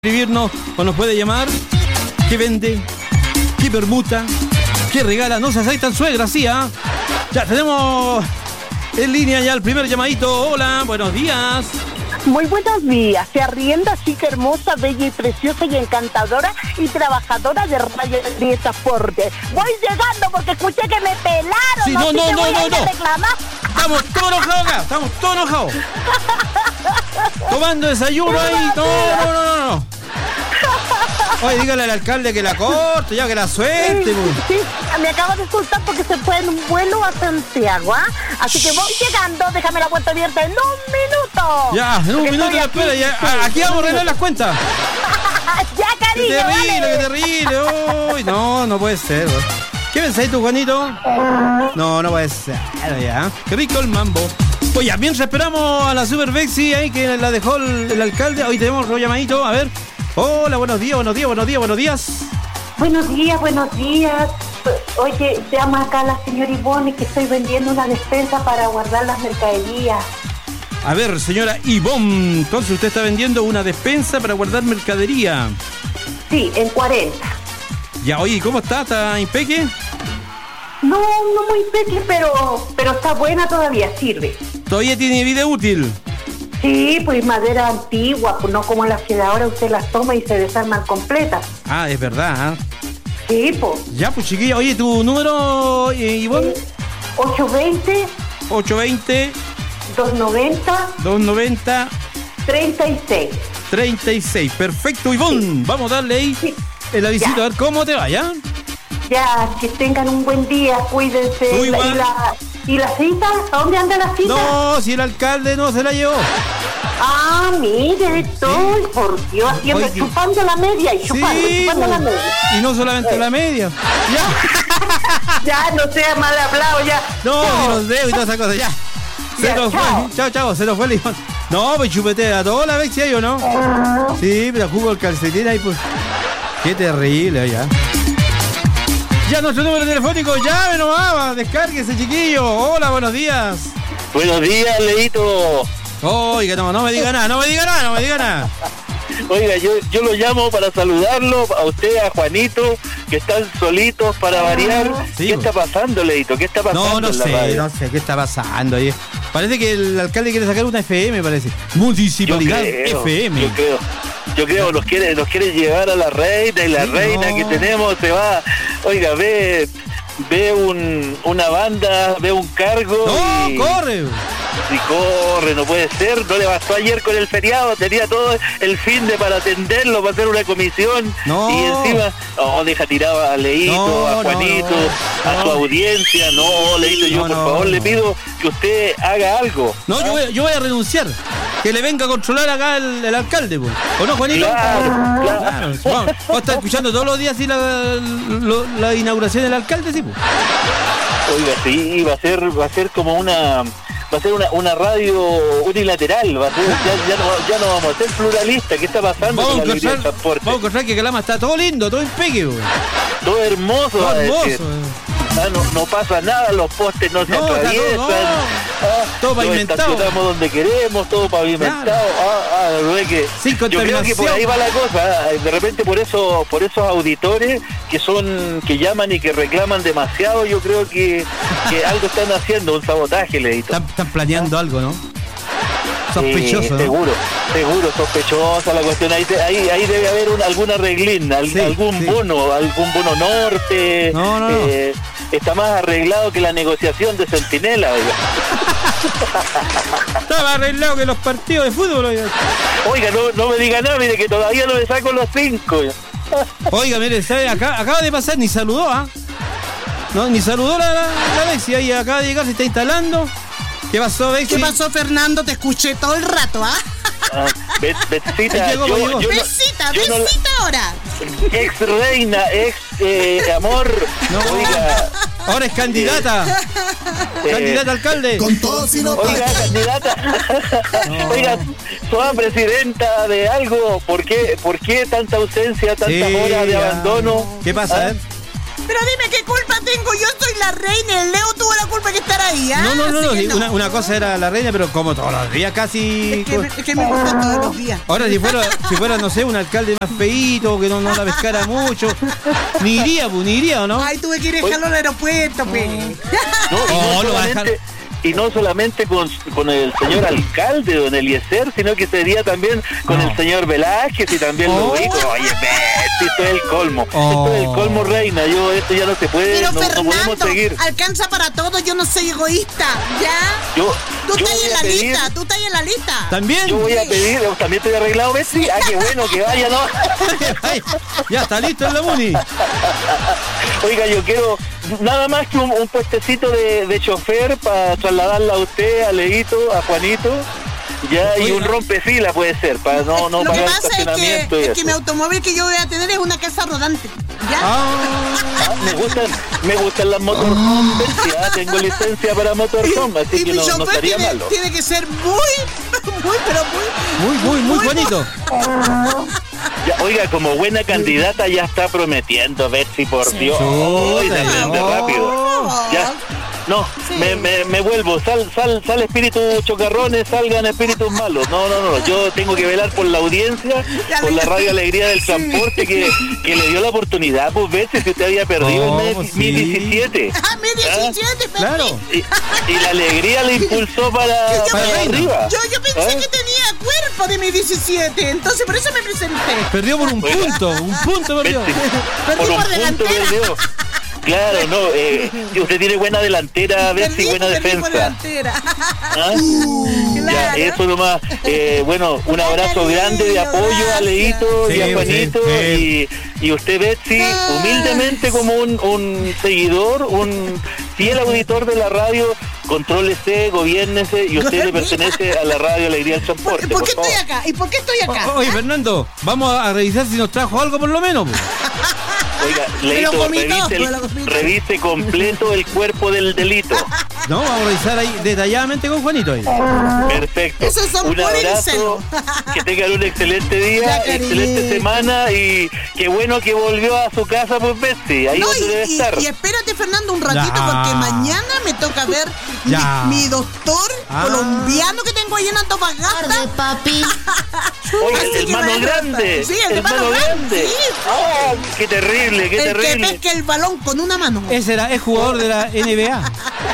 Escribirnos o nos puede llamar. ¿Qué vende? ¿Qué permuta? ¿Qué regala? No se aceitan suegras, sí, ¿ah? Ya tenemos en línea ya el primer llamadito. Hola, buenos días. Muy buenos días. Se arrienda chica hermosa, bella y preciosa y encantadora y trabajadora de radio y transporte. Voy llegando porque escuché que me pelaron. Sí, no. Reclamar. Estamos todos enojados acá, estamos todos enojados. Tomando desayuno ahí. No. Oye, dígale al alcalde que la corte, ya que la suelte. Sí, me acabo de soltar porque se fue en un vuelo a Santiago, ¿ah? Así que voy llegando, déjame la puerta abierta en un minuto. Ya, en un minuto, espera, ya, aquí vamos a arreglar las cuentas. Ya, cariño, Qué terrible. Uy, no puede ser. ¿Qué pensáis tú, Juanito? No puede ser, ya. Qué rico el mambo. Oye, mientras esperamos a la Super Bexy ahí que la dejó el alcalde, hoy tenemos otro llamadito, a ver. Hola, buenos días. Buenos días. Oye, llama acá la señora Ivonne que estoy vendiendo una despensa para guardar las mercaderías. A ver, señora Ivonne, entonces usted está vendiendo una despensa para guardar mercadería. Sí, en 40. Ya, oye, ¿cómo está? ¿Está impeque? No muy peque, pero está buena todavía, sirve. ¿Todavía tiene vida útil? Sí, pues madera antigua, pues no como las que de ahora usted las toma y se desarman completas. Ah, es verdad. Sí, pues. Ya, pues chiquilla, oye, ¿tu número, Ivonne? 820 290 36. Perfecto, Ivonne. Sí. Vamos a darle ahí el avisito, ya. A ver cómo te va, ¿ya? Ya, que tengan un buen día, cuídense. ¿Y la cita? ¿A dónde anda la cita? No, si el alcalde no se la llevó. Ah, mire, estoy, por Dios, haciendo, chupando la media y chupando la media. Y no solamente la media. Ya, no sea mal hablado, ya. No, ni los dedos y todas esas cosas, ya. Se nos fue. Chao, se nos fue el Ivonne. No, pues chupetea a toda la vez, ¿sí o no? Sí, pero jugó el calcetín ahí, pues. Qué terrible, ya. Ya nuestro número telefónico, llame nomás, descárguese, chiquillo. Hola, buenos días. Buenos días, Leito. Oiga, no me diga nada. Oiga, yo lo llamo para saludarlo, a usted, a Juanito, que están solitos para variar. Sí, ¿qué está pasando, Leito? ¿Qué está pasando? No sé qué está pasando ahí. Parece que el alcalde quiere sacar una FM, parece. Municipalidad FM. Yo creo, nos quiere llevar a la reina, y la reina que tenemos se va. Oiga, ve una banda, ve un cargo. ¡No, corre! Y corre, no puede ser. No le bastó ayer con el feriado, tenía todo el fin de para atenderlo, para hacer una comisión. No. Y encima, deja tirado a Leito, a Juanito, a su audiencia. No, Leito, yo por favor le pido que usted haga algo. No, yo voy a renunciar. Que le venga a controlar acá el alcalde, pues. ¿O no, Juanito? Claro. Vamos a estar escuchando todos los días así la inauguración del alcalde, sí, pues. Oiga, sí, va a ser como una radio unilateral, ya no vamos a ser pluralistas. ¿Qué está pasando con la línea de transporte? Vamos a encontrar que Calama está todo lindo, todo impeque, güey. Todo hermoso. No pasa nada, los postes no se atraviesan. Todo pavimentado. Estacionamos donde queremos, todo pavimentado. Claro. Yo creo que por ahí va la cosa. De repente por esos auditores que llaman y que reclaman demasiado, yo creo que algo están haciendo, un sabotaje, Leito. Están planeando algo, ¿no? Sospechoso, seguro, sospechosa la cuestión. Ahí debe haber algún arreglín, algún bono norte. No. Está más arreglado que la negociación de Centinela, oiga. Está más arreglado que los partidos de fútbol, oiga. Oiga, no me diga nada, mire que todavía no me saco los 5. Oiga, mire, ¿sabe? Acaba de pasar, ni saludó, No, ni saludó la Bexy, ahí acaba de llegar, se está instalando. ¿Qué pasó, Bexy? ¿Qué pasó, Fernando? Te escuché todo el rato, Betsita, Besita ahora. Ex reina, amor. No, oiga. Ahora es candidata. Candidata alcalde. Con todo sino oiga, candidata. Oiga, soy presidenta de algo. ¿Por qué tanta ausencia, tantas horas de abandono? ¿Qué pasa, Pero dime, ¿qué culpa tengo? Yo soy la reina y el Leo tuvo la culpa de estar ahí, ¿ah? No. Una cosa era la reina, pero como todos los días casi... Es que me gusta todos los días. Ahora, si fuera, no sé, un alcalde más feíto, que no la pescara mucho, ni iría, ¿o no? Ay, tuve que ir a dejarlo al aeropuerto, pe. No, lo va a dejar... Y no solamente con el señor alcalde, don Eliezer, sino que sería también con el señor Velázquez y también lo digo. Oye, esto es el colmo. Esto es el colmo, reina. Esto ya no se puede, pero no podemos seguir. Alcanza para todo, yo no soy egoísta, ¿ya? Tú estás en la lista. ¿También? Yo voy a pedir, también estoy arreglado, Betsy. Qué bueno, que vaya, ¿no? Ya está listo el Muni. Oiga, yo quiero nada más que un puestecito de chofer para trasladarla a usted, a Leito, a Juanito, ya, y un rompefila puede ser, para no pagar estacionamiento. Es que mi automóvil que yo voy a tener es una casa rodante, ¿ya? Me gustan las motorhome, ya tengo licencia para motorhome, así que no estaría malo. Tiene que ser muy bonito. Ya, oiga, como buena candidata ya está prometiendo, Betsy, por Dios. Rápido. Ya. No, sí. me vuelvo, sal espíritus chocarrones, salgan espíritus malos. No, yo tengo que velar por la audiencia, por la Radio Alegría del Transporte que le dio la oportunidad, pues veces que usted había perdido el Mi 17. Mi 17, claro. Y la alegría le impulsó para arriba. Yo pensé que tenía cuerpo de Mi 17, entonces por eso me presenté. Perdió por un punto perdió. Perdí por delantera. Claro, usted tiene buena delantera, Betsy, buena defensa. Ya, eso nomás. Bueno, un abrazo grande de apoyo a Leito y a Juanito. Y usted, Betsy, humildemente como un seguidor, un fiel auditor de la radio, contrólese, gobiérnese, y usted le pertenece a la Radio Alegría del Transporte. ¿Por qué estoy acá? ¿Y por qué estoy acá? Oye, Fernando, vamos a revisar si nos trajo algo por lo menos. Oiga, Leito, revise completo el cuerpo del delito. No, vamos a revisar ahí detalladamente con Juanito ahí. Perfecto. Esos son un abrazo, que tengan un excelente día, excelente semana, y qué bueno que volvió a su casa, pues Betsy, ahí donde debe estar. Y espérate, Fernando, un ratito, porque mañana me toca ver mi doctor colombiano que tengo ahí en Antofagasta. Tarde, papi. Oye, el hermano grande. Sí, el hermano grande. Sí. Oh, qué terrible, qué terrible. El que pesca el balón con una mano. Es jugador de la NBA.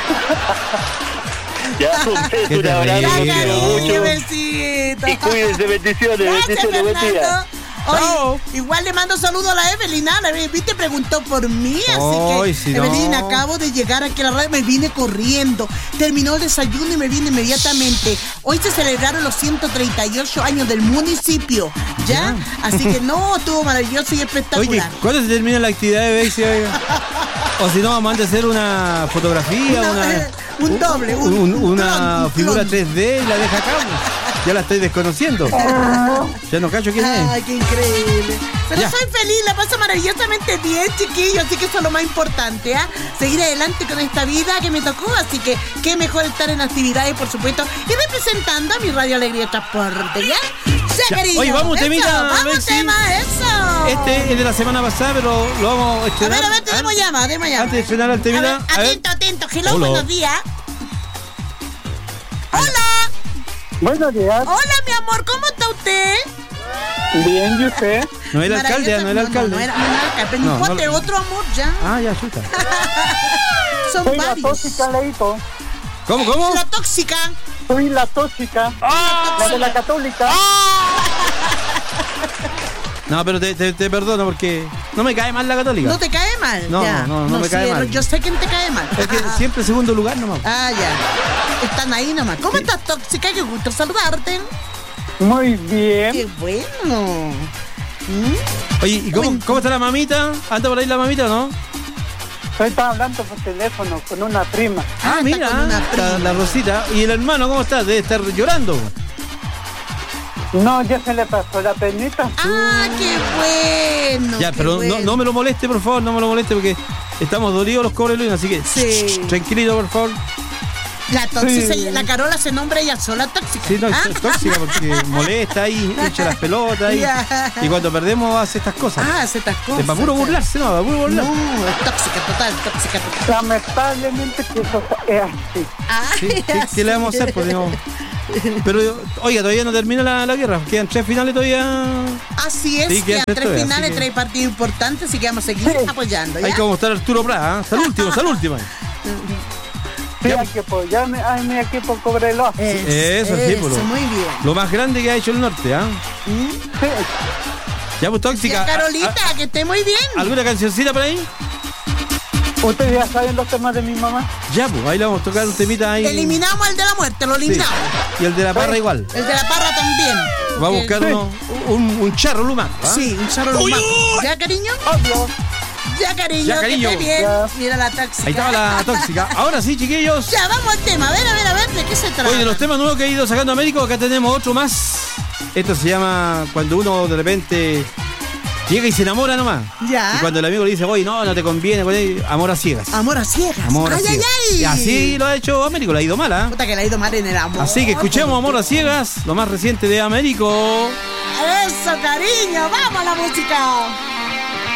Ya, un abrazo, mucho. Besito. Y cuídense, bendiciones, buen día. Oye, igual le mando saludos a la Evelyn. ¿Viste? Preguntó por mí, así que Evelyn, acabo de llegar aquí a la radio, me vine corriendo. Terminó el desayuno y me vine inmediatamente. Hoy se celebraron los 138 años del municipio, ¿ya? Así que estuvo maravilloso y espectacular. Oye, ¿cuándo se termina la actividad de Betsy? O si no, vamos a hacer una fotografía, un doble, una figura 3D y la deja acá. Ya la estoy desconociendo. Ya no cacho quién es. Ay, qué increíble. Pero soy feliz, la paso maravillosamente bien, chiquillos. Así que eso es lo más importante, seguir adelante con esta vida que me tocó. Así que qué mejor estar en actividades, por supuesto, y representando a mi Radio Alegría Transporte, ¿ya? Cariño. Oye, vamos, temita. Vamos, eso. Este es de la semana pasada, pero lo vamos a estrenar. A ver, tenemos llama. Antes de estrenar el temita. Atento. Hello, buenos días. Hola. Buenos días. Hola, mi amor, ¿cómo está usted? Bien, ¿y usted? No era alcalde, no era alcalde. No era alcalde, pero otro amor ya. Ya, chuta. Son soy varios. La tóxica, Leito. ¿Cómo? La tóxica. Soy la tóxica. La de la católica. No, pero te perdono porque no me cae mal la católica. ¿No te cae mal? No me cae mal. Yo sé quién te cae mal. Es que siempre segundo lugar nomás. Ya. Están ahí nomás. ¿Cómo estás, tóxica? Qué gusto saludarte. Muy bien. Qué bueno. Oye, ¿y cómo está la mamita? ¿Anda por ahí la mamita o no? Estaba hablando por teléfono con una prima. Mira, con una prima. La Rosita. ¿Y el hermano cómo está? Debe estar llorando. No, ya se le pasó la penita. Qué bueno. Ya, pero bueno. No me lo moleste, por favor, no me lo moleste porque estamos dolidos los Cobreloinos, así que tranquilito, por favor. La tóxica, sí. La Carola se nombra ella sola tóxica. Sí, no, es tóxica porque molesta ahí, echa las pelotas ahí. Y cuando perdemos hace estas cosas. Hace estas cosas. Es para puro burlarse, ¿no? Para puro burlarse. No, es tóxica total. Lamentablemente que eso es así. Sí, ¿qué le vamos a hacer? Pues, no. Pero, oiga, todavía no termina la guerra. Quedan 3 finales todavía. Así es, quedan 3 finales, 3 partidos importantes, así que vamos a seguir apoyando. ¿Ya? Hay que mostrar a Arturo Prat, hasta el último, Sí, hay que apoyarme a mi equipo Cobreloa. Eso, muy bien. Lo más grande que ha hecho el norte, ¿ah? Sí. Ya, pues, tóxica. Carolita, que esté muy bien. ¿Alguna cancioncita por ahí? ¿Ustedes ya saben los temas de mi mamá? Ya, pues, ahí le vamos a tocar un temita ahí. Eliminamos el de la muerte, lo eliminamos. Sí. Y el de la parra igual. El de la parra también. Va a buscar un charro lumán. ¿Ah? Sí, un charro lumán. ¿Ya, cariño? Adiós. Ya, cariño, que esté bien. Ya. Mira la tóxica. Ahí estaba la tóxica. Ahora sí, chiquillos. Ya, vamos al tema. A ver, ¿de qué se trata? Oye, de los temas nuevos que ha ido sacando Américo, acá tenemos otro más. Esto se llama cuando uno de repente llega y se enamora nomás. Ya. Y cuando el amigo le dice, oye, no te conviene, amor a ciegas. Amor a ciegas. Ay. Y así lo ha hecho Américo, le ha ido mal, ¿ah? Puta que le ha ido mal en el amor. Así que escuchemos Amor a ciegas, lo más reciente de Américo. Eso, cariño, vamos a la música.